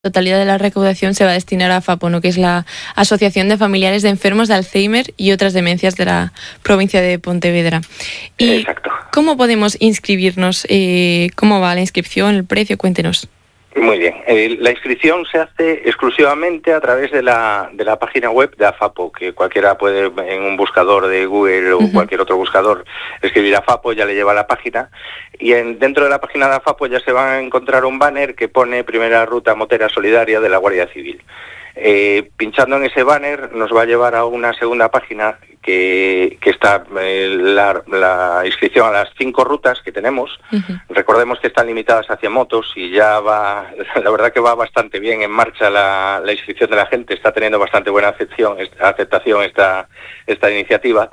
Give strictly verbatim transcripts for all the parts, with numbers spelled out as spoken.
totalidad de la recaudación se va a destinar a FAPO, ¿no?, que es la Asociación de Familiares de Enfermos de Alzheimer y otras demencias de la provincia de Pontevedra. ¿Y Exacto. cómo podemos inscribirnos? Eh, ¿Cómo va la inscripción, el precio? Cuéntenos. Muy bien. Eh, la inscripción se hace exclusivamente a través de la, de la página web de AFAPO, que cualquiera puede en un buscador de Google o uh-huh. cualquier otro buscador escribir AFAPO, ya le lleva a la página. Y en, dentro de la página de AFAPO ya se va a encontrar un banner que pone Primera Ruta Motera Solidaria de la Guardia Civil. Eh, pinchando en ese banner nos va a llevar a una segunda página que, que está eh, la, la inscripción a las cinco rutas que tenemos. Uh-huh. Recordemos que están limitadas hacia motos y ya va, la verdad que va bastante bien en marcha la, la inscripción de la gente, está teniendo bastante buena aceptación, aceptación esta, esta iniciativa.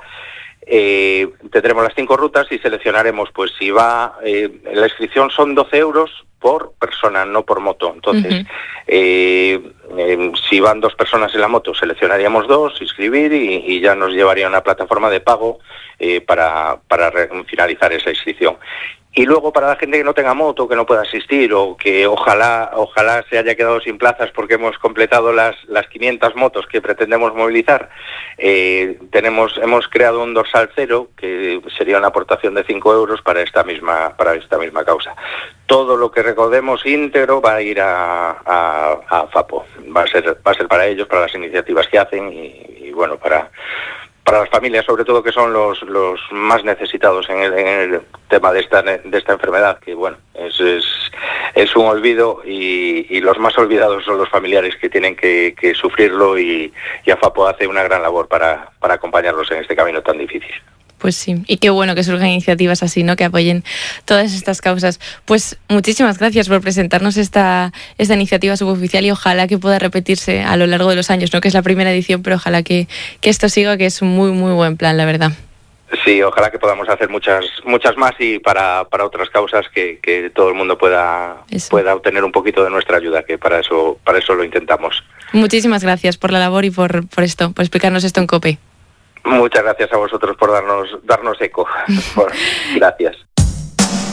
Eh, tendremos las cinco rutas y seleccionaremos, pues si va, eh, la inscripción son doce euros por persona, no por moto. Entonces, uh-huh. eh, eh, si van dos personas en la moto, seleccionaríamos dos, inscribir y, y ya nos llevaría a una plataforma de pago eh, para, para re- finalizar esa inscripción. Y luego para la gente que no tenga moto, que no pueda asistir o que ojalá ojalá se haya quedado sin plazas porque hemos completado las las quinientas motos que pretendemos movilizar, eh, tenemos hemos creado un dorsal cero que sería una aportación de cinco euros para esta misma para esta misma causa. Todo lo que recaudemos íntegro va a ir a, a, a FAPO, va a ser va a ser para ellos, para las iniciativas que hacen y, y bueno, para para las familias, sobre todo, que son los los más necesitados en el, en el tema de esta de esta enfermedad, que bueno, es es, es un olvido y, y los más olvidados son los familiares que tienen que, que sufrirlo y, y AFAPO hace una gran labor para, para acompañarlos en este camino tan difícil. Pues sí, y qué bueno que surjan iniciativas así, ¿no?, que apoyen todas estas causas. Pues muchísimas gracias por presentarnos esta esta iniciativa suboficial y ojalá que pueda repetirse a lo largo de los años, ¿no?, que es la primera edición, pero ojalá que, que esto siga, que es un muy, muy buen plan, la verdad. Sí, ojalá que podamos hacer muchas muchas más y para, para otras causas que, que todo el mundo pueda, pueda obtener un poquito de nuestra ayuda, que para eso, para eso lo intentamos. Muchísimas gracias por la labor y por, por esto, por explicarnos esto en COPE. Muchas gracias a vosotros por darnos darnos eco. Gracias.